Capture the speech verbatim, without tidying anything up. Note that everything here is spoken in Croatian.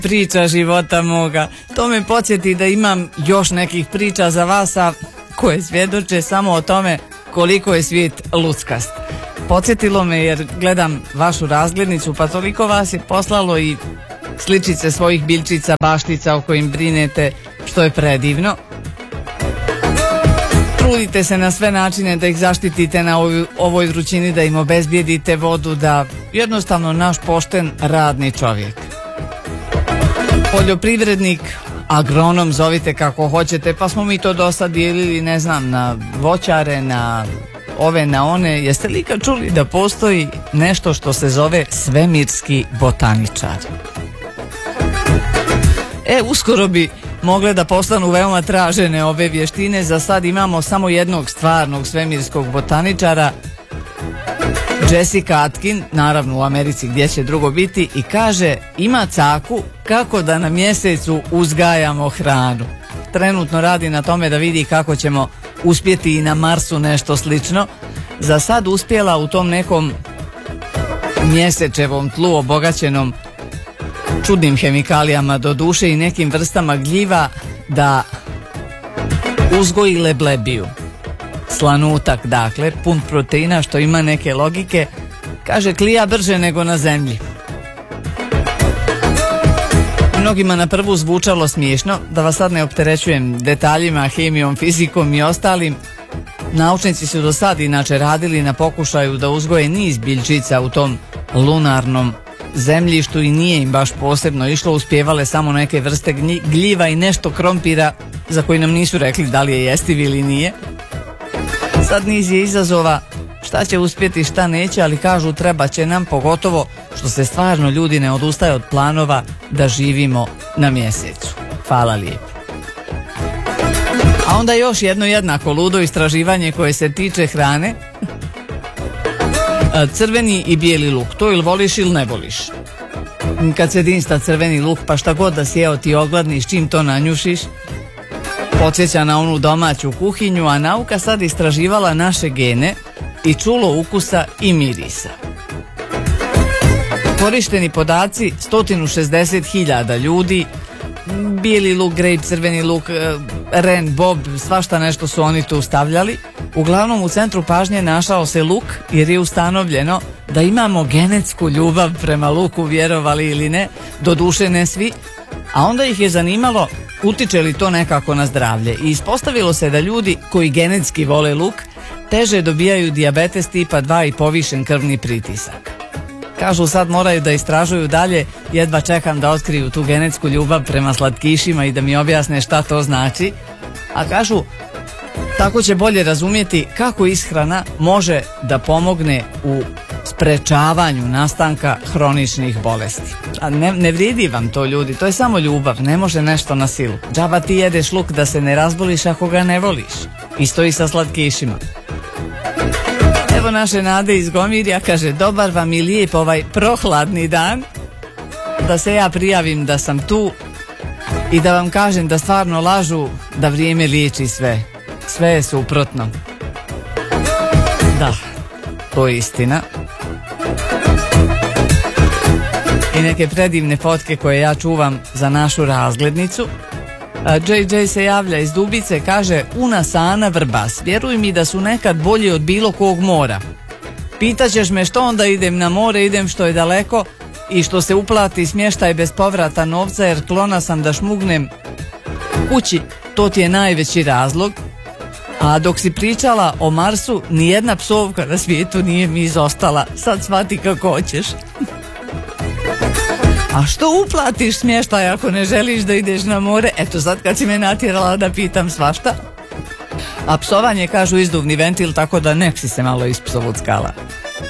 priča života moga. To me podsjeti da imam još nekih priča za vas, a koje svjedoče samo o tome koliko je svijet luckast. Podsjetilo me jer gledam vašu razglednicu, pa toliko vas je poslalo i sličice svojih biljčica, baštica o kojim brinete, što je predivno. Trudite se na sve načine da ih zaštitite na ovoj, ovoj vrućini, da im obezbijedite vodu, da jednostavno naš pošten radni čovjek, poljoprivrednik, agronom, zovite kako hoćete, pa smo mi to dosta dijelili, ne znam, na voćare, na ove, na one. Jeste li ikad čuli da postoji nešto što se zove svemirski botaničar? E, uskoro bi mogle da postanu veoma tražene ove vještine. Za sad imamo samo jednog stvarnog svemirskog botaničara, Jessica Atkin, naravno u Americi, gdje će drugo biti, i kaže ima caku kako da na mjesecu uzgajamo hranu. Trenutno radi na tome da vidi kako ćemo uspjeti i na Marsu nešto slično. Za sad uspjela u tom nekom mjesečevom tlu obogaćenom čudnim hemikalijama do duše i nekim vrstama gljiva da uzgoji leblebiju. Slanutak, dakle, pun proteina, što ima neke logike. Kaže, klija brže nego na zemlji. Mnogima na prvu zvučalo smiješno, da vas sad ne opterećujem detaljima, hemijom, fizikom i ostalim. Naučnici su do sad inače radili na pokušaju da uzgoje niz biljčica u tom lunarnom zemljištu i nije im baš posebno išlo, uspjevale samo neke vrste gljiva i nešto krompira za koji nam nisu rekli da li je jestiv ili nije. Sad niz je izazova, šta će uspjeti, šta neće, ali kažu treba će nam, pogotovo što se stvarno ljudi ne odustaje od planova da živimo na mjesecu. Hvala lijepo. A onda još jedno jednako ludo istraživanje koje se tiče hrane. Crveni i bijeli luk, to ili voliš ili ne voliš. Kad se dinsta crveni luk, pa šta god da sjeo ti ogladni, s čim to nanjušiš, podsjeća na onu domaću kuhinju, a nauka sad istraživala naše gene i čulo ukusa i mirisa. Korišteni podaci sto šezdeset hiljada ljudi, bijeli luk, grape, crveni luk, ren, bob, svašta nešto su oni tu stavljali. Uglavnom u centru pažnje našao se luk jer je ustanovljeno da imamo genetsku ljubav prema luku, vjerovali ili ne, doduše ne svi, a onda ih je zanimalo utiče li to nekako na zdravlje i ispostavilo se da ljudi koji genetski vole luk teže dobijaju dijabetes tipa dva i povišen krvni pritisak. Kažu sad moraju da istražuju dalje, jedva čekam da otkriju tu genetsku ljubav prema slatkišima i da mi objasne šta to znači, a kažu tako će bolje razumjeti kako ishrana može da pomogne u sprečavanju nastanka hroničnih bolesti. A ne, ne vrijedi vam to, ljudi, to je samo ljubav, ne može nešto na silu. Džaba ti jedeš luk da se ne razboliš ako ga ne voliš. Isto i sa slatkišima. Evo naše Nade iz Gomirja, kaže dobar vam i lijep ovaj prohladni dan, da se ja prijavim da sam tu i da vam kažem da stvarno lažu da vrijeme liječi sve. Sve je suprotno. Da, to je istina. I neke predivne fotke koje ja čuvam za našu razglednicu. džej džej se javlja iz Dubice, kaže Unas Ana Vrbas, vjeruj mi da su nekad bolji od bilo kog mora. Pitaćeš me što onda idem na more, idem što je daleko i što se uplati smještaj bez povrata novca jer klona sam da šmugnem kući, to ti je najveći razlog. A dok si pričala o Marsu, nijedna psovka na svijetu nije mi izostala. Sad shvati kako hoćeš. A što uplatiš smještaj ako ne želiš da ideš na more? Eto sad kad si me natjerala da pitam svašta. A psovanje kažu izduvni ventil, tako da nek si se malo ispsovuckala.